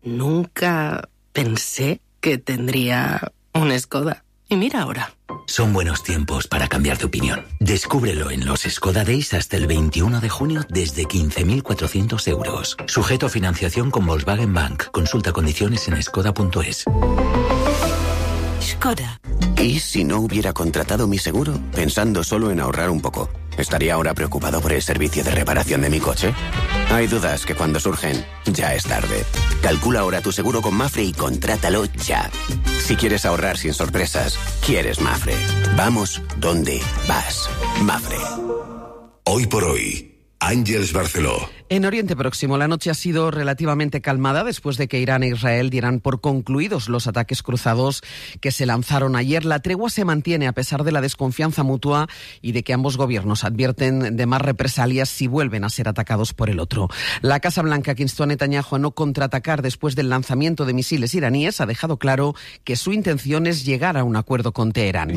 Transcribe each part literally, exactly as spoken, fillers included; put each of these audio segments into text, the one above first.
Nunca pensé que tendría un Skoda. Y mira ahora. Son buenos tiempos para cambiar de opinión. Descúbrelo en los Skoda Days hasta el veintiuno de junio desde quince mil cuatrocientos euros. Sujeto a financiación con Volkswagen Bank. Consulta condiciones en skoda punto es. Skoda. ¿Y si no hubiera contratado mi seguro pensando solo en ahorrar un poco? ¿Estaría ahora preocupado por el servicio de reparación de mi coche? Hay dudas que cuando surgen, ya es tarde. Calcula ahora tu seguro con Mafre y contrátalo ya. Si quieres ahorrar sin sorpresas, quieres Mafre. Vamos donde vas. Mafre. Hoy por hoy, Ángeles Barceló. En Oriente Próximo, la noche ha sido relativamente calmada después de que Irán e Israel dieran por concluidos los ataques cruzados que se lanzaron ayer. La tregua se mantiene a pesar de la desconfianza mutua y de que ambos gobiernos advierten de más represalias si vuelven a ser atacados por el otro. La Casa Blanca, que instó a Netanyahu a no contraatacar después del lanzamiento de misiles iraníes, ha dejado claro que su intención es llegar a un acuerdo con Teherán.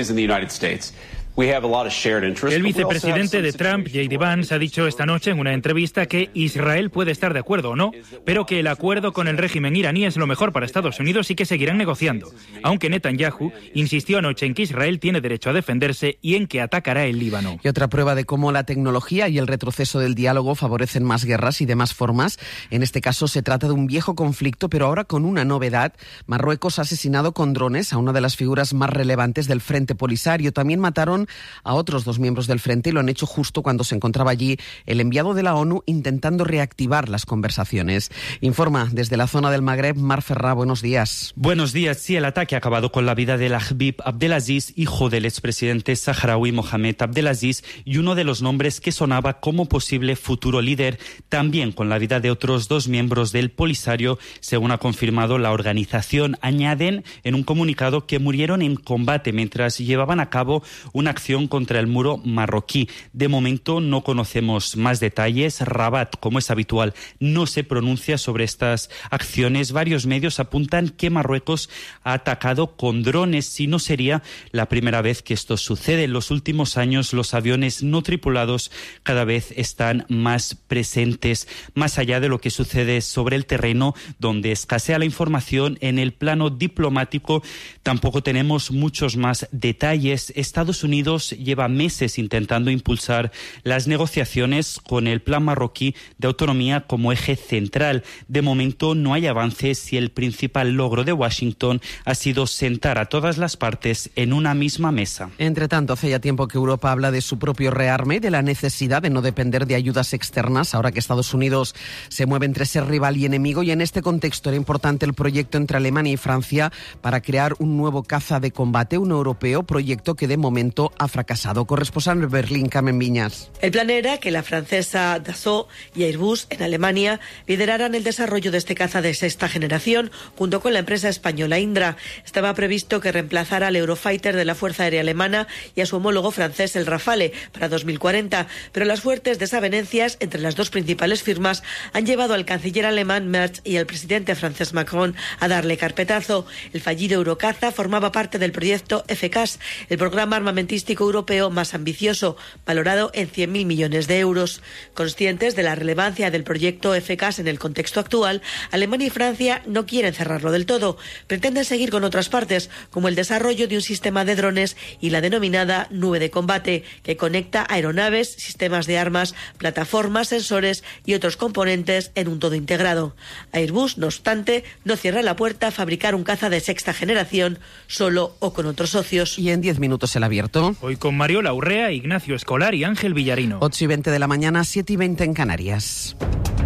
El vicepresidente de Trump, J D Vance, ha dicho esta noche en una entrevista que Israel puede estar de acuerdo o no, pero que el acuerdo con el régimen iraní es lo mejor para Estados Unidos y que seguirán negociando. Aunque Netanyahu insistió anoche en que Israel tiene derecho a defenderse y en que atacará el Líbano. Y otra prueba de cómo la tecnología y el retroceso del diálogo favorecen más guerras y de más formas. En este caso se trata de un viejo conflicto, pero ahora con una novedad. Marruecos ha asesinado con drones a una de las figuras más relevantes del Frente Polisario. También mataron a otros dos miembros del Frente y lo han hecho justo cuando se encontraba allí el enviado de la ONU intentando reactivar las conversaciones. Informa desde la zona del Magreb, Mar Ferrá, buenos días. Buenos días. Sí, el ataque ha acabado con la vida del Habib Abdelaziz, hijo del expresidente saharaui Mohamed Abdelaziz, y uno de los nombres que sonaba como posible futuro líder, también con la vida de otros dos miembros del Polisario, según ha confirmado la organización. Añaden en un comunicado que murieron en combate mientras llevaban a cabo una acción contra el muro marroquí. De momento no conocemos más detalles. Rabat, como es habitual, no se pronuncia sobre estas acciones. Varios medios apuntan que Marruecos ha atacado con drones y no sería la primera vez que esto sucede. En los últimos años los aviones no tripulados cada vez están más presentes. Más allá de lo que sucede sobre el terreno, donde escasea la información, en el plano diplomático tampoco tenemos muchos más detalles. Estados Unidos lleva meses intentando impulsar las negociaciones con el plan marroquí de autonomía como eje central. De momento no hay avances y el principal logro de Washington ha sido sentar a todas las partes en una misma mesa. Entre tanto, hace ya tiempo que Europa habla de su propio rearme y de la necesidad de no depender de ayudas externas, ahora que Estados Unidos se mueve entre ser rival y enemigo, y en este contexto era importante el proyecto entre Alemania y Francia para crear un nuevo caza de combate, un europeo, proyecto que de momento ha fracasado. Corresponsal en Berlín, Carmen Viñas. El plan era que la francesa Dassault y Airbus en Alemania lideraran el desarrollo de este caza de sexta generación junto con la empresa española Indra. Estaba previsto que reemplazara al Eurofighter de la Fuerza Aérea Alemana y a su homólogo francés el Rafale para dos mil cuarenta, pero las fuertes desavenencias entre las dos principales firmas han llevado al canciller alemán Merz y al presidente francés Macron a darle carpetazo. El fallido Eurocaza formaba parte del proyecto F C A S, el programa armamentístico europeo más ambicioso, valorado en cien mil millones de euros. Conscientes de la relevancia del proyecto F C A S en el contexto actual, Alemania y Francia no quieren cerrarlo del todo. Pretenden seguir con otras partes, como el desarrollo de un sistema de drones y la denominada nube de combate, que conecta aeronaves, sistemas de armas, plataformas, sensores y otros componentes en un todo integrado. Airbus, no obstante, no cierra la puerta a fabricar un caza de sexta generación solo o con otros socios. Y en diez minutos el abierto. Hoy con Mariola Urrea, Ignacio Escolar y Ángel Villarino. ocho y veinte de la mañana, siete y veinte en Canarias.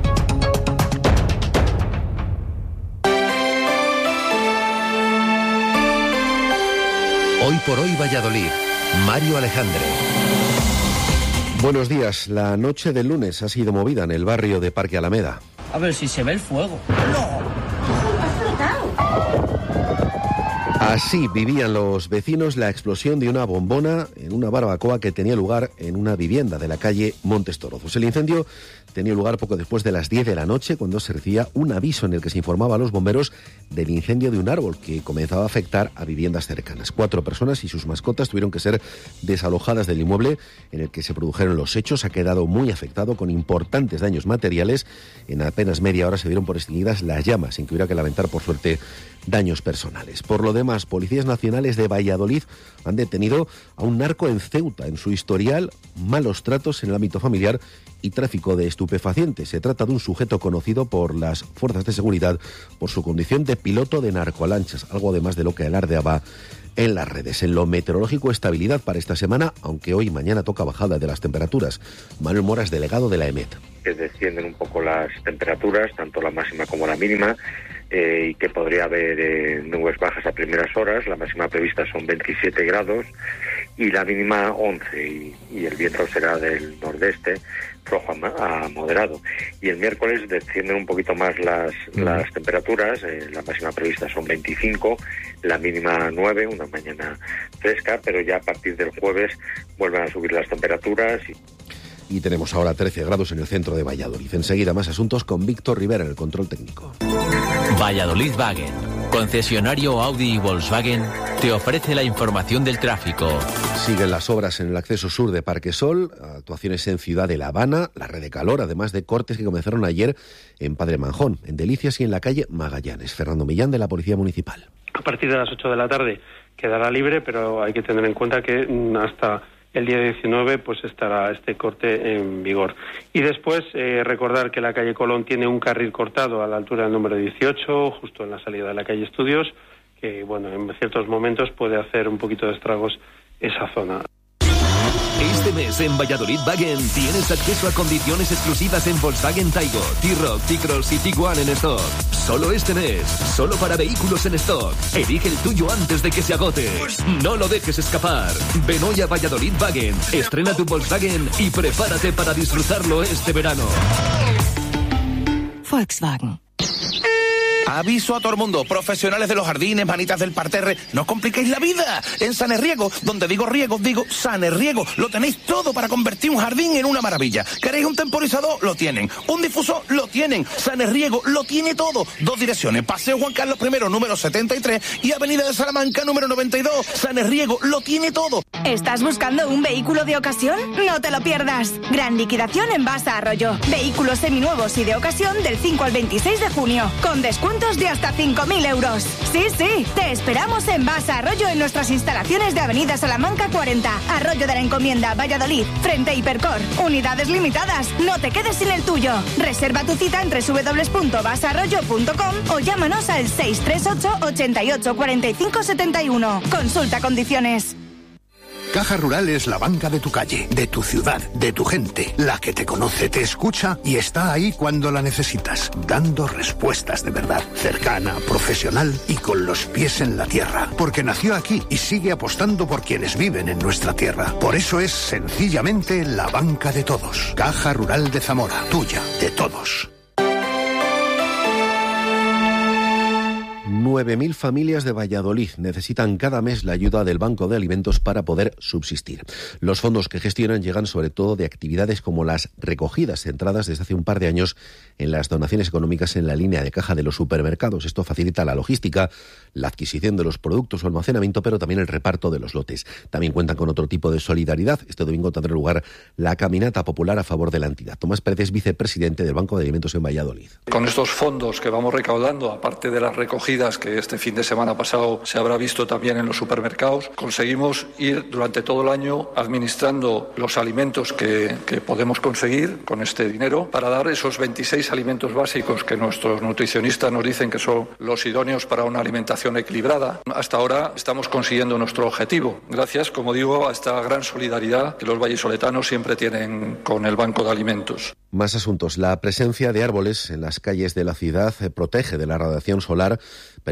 Hoy por hoy Valladolid. Mario Alejandre. Buenos días. La noche del lunes ha sido movida en el barrio de Parque Alameda. A ver si se ve el fuego. ¡No! Así vivían los vecinos la explosión de una bombona en una barbacoa que tenía lugar en una vivienda de la calle Montes Torozos. El incendio tenía lugar poco después de las diez de la noche, cuando se recibía un aviso en el que se informaba a los bomberos del incendio de un árbol que comenzaba a afectar a viviendas cercanas. Cuatro personas y sus mascotas tuvieron que ser desalojadas del inmueble en el que se produjeron los hechos. Ha quedado muy afectado, con importantes daños materiales. En apenas media hora se dieron por extinguidas las llamas, sin que hubiera que lamentar, por suerte, daños personales. Por lo demás, policías nacionales de Valladolid han detenido a un narco en Ceuta. En su historial, malos tratos en el ámbito familiar y tráfico de estupefacientes. Se trata de un sujeto conocido por las fuerzas de seguridad por su condición de piloto de narcolanchas, algo además de lo que alardeaba en las redes. En lo meteorológico, estabilidad para esta semana, aunque hoy y mañana toca bajada de las temperaturas. Manuel Moras, delegado de la EMET. Que descienden un poco las temperaturas, tanto la máxima como la mínima, eh, y que podría haber eh, nubes bajas a primeras horas. La máxima prevista son veintisiete grados y la mínima once, y, y el viento será del nordeste, flojo a, a moderado. Y el miércoles descienden un poquito más las, mm. las temperaturas. Eh, la máxima prevista son veinticinco, la mínima nueve, una mañana fresca, pero ya a partir del jueves vuelven a subir las temperaturas. Y... Y tenemos ahora trece grados en el centro de Valladolid. Enseguida más asuntos con Víctor Rivera en el control técnico. Valladolid Wagen, concesionario Audi y Volkswagen, te ofrece la información del tráfico. Siguen las obras en el acceso sur de Parque Sol, actuaciones en Ciudad de La Habana, la red de calor, además de cortes que comenzaron ayer en Padre Manjón, en Delicias y en la calle Magallanes. Fernando Millán, de la Policía Municipal. A partir de las ocho de la tarde quedará libre, pero hay que tener en cuenta que hasta el día diecinueve pues estará este corte en vigor. Y después eh, recordar que la calle Colón tiene un carril cortado a la altura del número dieciocho, justo en la salida de la calle Estudios, que bueno, en ciertos momentos puede hacer un poquito de estragos esa zona. Este mes en Valladolid Wagen tienes acceso a condiciones exclusivas en Volkswagen Taigo, T-Roc, T-Cross y Tiguan en stock. Solo este mes, solo para vehículos en stock. Elige el tuyo antes de que se agote. No lo dejes escapar. Ven hoy a Valladolid Wagen, estrena tu Volkswagen y prepárate para disfrutarlo este verano. Volkswagen. Aviso a todo el mundo, profesionales de los jardines, manitas del parterre, no os compliquéis la vida. En Sanerriego, donde digo riego, digo Sanerriego, lo tenéis todo para convertir un jardín en una maravilla. ¿Queréis un temporizador? Lo tienen. ¿Un difusor? Lo tienen. Sanerriego lo tiene todo. Dos direcciones, Paseo Juan Carlos primero, número setenta y tres, y Avenida de Salamanca, número noventa y dos. Sanerriego lo tiene todo. ¿Estás buscando un vehículo de ocasión? No te lo pierdas. Gran liquidación en Basa Arroyo. Vehículos seminuevos y de ocasión del cinco al veintiséis de junio, con descuento de hasta cinco mil euros. Sí, sí, te esperamos en Basa Arroyo, en nuestras instalaciones de Avenida Salamanca cuarenta, Arroyo de la Encomienda, Valladolid, frente a Hipercor. Unidades limitadas, no te quedes sin el tuyo. Reserva tu cita en doble u doble u doble u punto basa arroyo punto com o llámanos al seis tres ocho, ocho ocho, cuatro cinco siete uno. Consulta condiciones. Caja Rural es la banca de tu calle, de tu ciudad, de tu gente, la que te conoce, te escucha y está ahí cuando la necesitas, dando respuestas de verdad, cercana, profesional y con los pies en la tierra, porque nació aquí y sigue apostando por quienes viven en nuestra tierra. Por eso es sencillamente la banca de todos. Caja Rural de Zamora, tuya, de todos. nueve mil familias de Valladolid necesitan cada mes la ayuda del Banco de Alimentos para poder subsistir. Los fondos que gestionan llegan sobre todo de actividades como las recogidas, centradas desde hace un par de años en las donaciones económicas en la línea de caja de los supermercados. Esto facilita la logística, la adquisición de los productos o almacenamiento, pero también el reparto de los lotes. También cuentan con otro tipo de solidaridad. Este domingo tendrá lugar la caminata popular a favor de la entidad. Tomás Pérez es vicepresidente del Banco de Alimentos en Valladolid. Con estos fondos que vamos recaudando, aparte de las recogidas que este fin de semana pasado se habrá visto también en los supermercados, conseguimos ir durante todo el año administrando los alimentos que, que podemos conseguir con este dinero para dar esos veintiséis alimentos básicos que nuestros nutricionistas nos dicen que son los idóneos para una alimentación equilibrada. Hasta ahora estamos consiguiendo nuestro objetivo, gracias, como digo, a esta gran solidaridad que los vallisoletanos siempre tienen con el Banco de Alimentos. Más asuntos. La presencia de árboles en las calles de la ciudad protege de la radiación solar, permite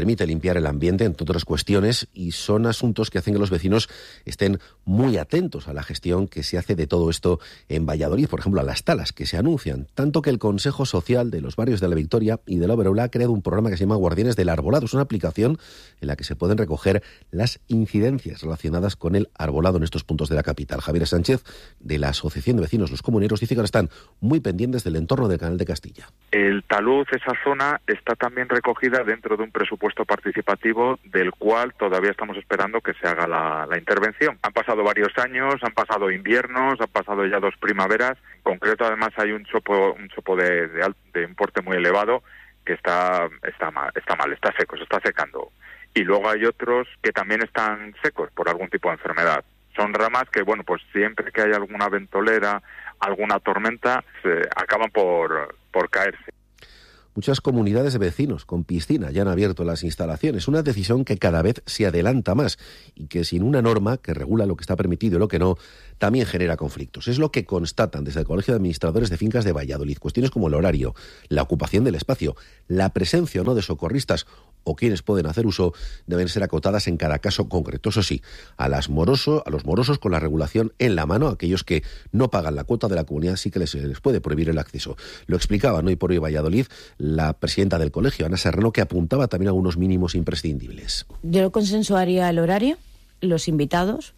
permite limpiar el ambiente, entre otras cuestiones, y son asuntos que hacen que los vecinos estén muy atentos a la gestión que se hace de todo esto en Valladolid, por ejemplo, a las talas que se anuncian, tanto que el Consejo Social de los barrios de La Victoria y de La Oberola ha creado un programa que se llama Guardianes del Arbolado. Es una aplicación en la que se pueden recoger las incidencias relacionadas con el arbolado en estos puntos de la capital. Javier Sánchez, de la Asociación de Vecinos Los Comuneros, dice que ahora están muy pendientes del entorno del Canal de Castilla. El talud, esa zona, está también recogida dentro de un presupuesto participativo del cual todavía estamos esperando que se haga la, la intervención. Han pasado varios años, han pasado inviernos, han pasado ya dos primaveras. En concreto, además, hay un chopo, un chopo de, de, de importe muy elevado que está, está mal, está mal, está seco, se está secando. Y luego hay otros que también están secos por algún tipo de enfermedad. Son ramas que, bueno, pues siempre que hay alguna ventolera, alguna tormenta, se acaban por, por caerse. Muchas comunidades de vecinos con piscina ya han abierto las instalaciones, una decisión que cada vez se adelanta más y que sin una norma que regula lo que está permitido y lo que no, también genera conflictos. Es lo que constatan desde el Colegio de Administradores de Fincas de Valladolid. Cuestiones como el horario, la ocupación del espacio, la presencia o no de socorristas o quienes pueden hacer uso deben ser acotadas en cada caso concreto. Eso sí, a, las moroso, a los morosos con la regulación en la mano, aquellos que no pagan la cuota de la comunidad, sí que les, les puede prohibir el acceso. Lo explicaba Hoy por Hoy Valladolid la presidenta del colegio, Ana Serrano, que apuntaba también a algunos mínimos imprescindibles. Yo consensuaría el horario, los invitados,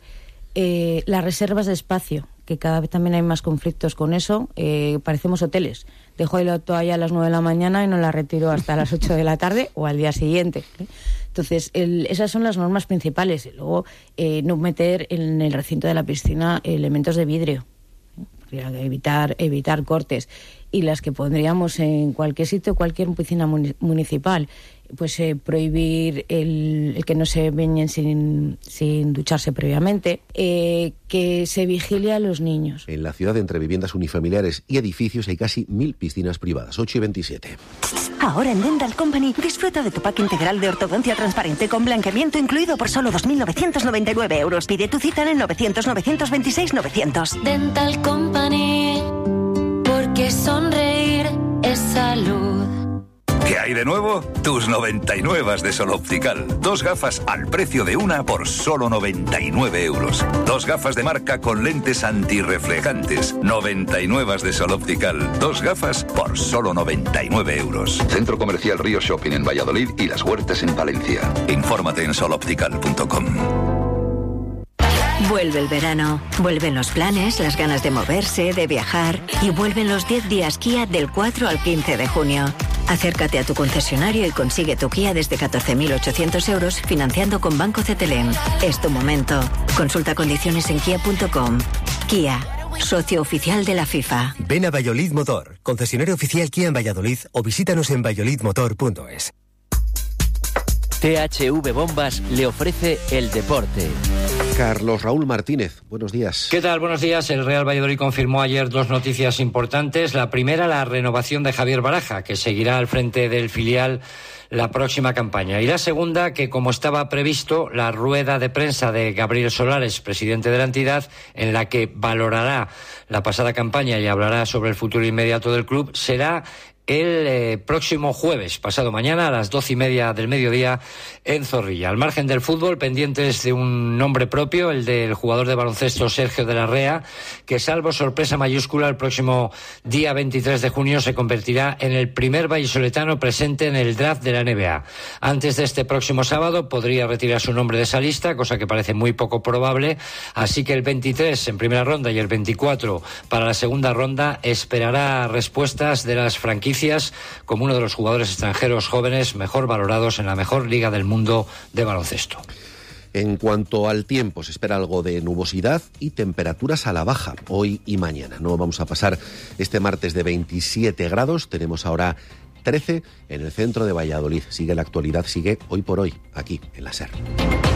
eh, las reservas de espacio, que cada vez también hay más conflictos con eso. Eh, parecemos hoteles. Dejo ahí la toalla a las nueve de la mañana y no la retiro hasta las ocho de la tarde o al día siguiente. ¿eh? Entonces, el, esas son las normas principales. Y luego, eh, no meter en el recinto de la piscina elementos de vidrio. ¿eh? Evitar, evitar cortes. Y las que pondríamos en cualquier sitio, cualquier piscina municipal, pues eh, prohibir el, el que no se bañen sin, sin ducharse previamente, eh, que se vigile a los niños. En la ciudad, entre viviendas unifamiliares y edificios, hay casi mil piscinas privadas, ocho y veintisiete. Ahora en Dental Company disfruta de tu pack integral de ortodoncia transparente con blanqueamiento incluido por solo dos mil novecientos noventa y nueve euros. Pide tu cita en el novecientos, novecientos veintiséis, novecientos. Dental Company, porque sonreír es salud. ¿Qué hay de nuevo? Tus noventa y nueve de Sol Optical. Dos gafas al precio de una por solo noventa y nueve euros. Dos gafas de marca con lentes antirreflejantes. noventa y nueve de Sol Optical. Dos gafas por solo noventa y nueve euros. Centro Comercial Río Shopping en Valladolid y Las Huertas en Palencia. Infórmate en sol optical punto com. Vuelve el verano, vuelven los planes, las ganas de moverse, de viajar y vuelven los diez días Kia del cuatro al quince de junio. Acércate a tu concesionario y consigue tu Kia desde catorce mil ochocientos euros financiando con Banco Cetelem. Es tu momento. Consulta condiciones en kia punto com. Kia, socio oficial de la FIFA. Ven a Valladolid Motor, concesionario oficial Kia en Valladolid o visítanos en valladolid motor punto es. T H V Bombas le ofrece el deporte. Carlos Raúl Martínez, buenos días. ¿Qué tal? Buenos días. El Real Valladolid confirmó ayer dos noticias importantes. La primera, la renovación de Javier Baraja, que seguirá al frente del filial la próxima campaña. Y la segunda, que como estaba previsto, la rueda de prensa de Gabriel Solares, presidente de la entidad, en la que valorará la pasada campaña y hablará sobre el futuro inmediato del club, será el eh, próximo jueves, pasado mañana, a las doce y media del mediodía en Zorrilla. Al margen del fútbol, pendientes de un nombre propio, el del jugador de baloncesto Sergio de la Rea, que salvo sorpresa mayúscula, el próximo día veintitrés de junio se convertirá en el primer vallisoletano presente en el draft de la N B A. Antes de este próximo sábado podría retirar su nombre de esa lista, cosa que parece muy poco probable, así que el veintitrés en primera ronda y el veinticuatro para la segunda ronda esperará respuestas de las franquicias como uno de los jugadores extranjeros jóvenes mejor valorados en la mejor liga del mundo de baloncesto. En cuanto al tiempo, se espera algo de nubosidad y temperaturas a la baja hoy y mañana. No vamos a pasar este martes de veintisiete grados, tenemos ahora trece en el centro de Valladolid. Sigue la actualidad, sigue Hoy por Hoy, aquí en la SER.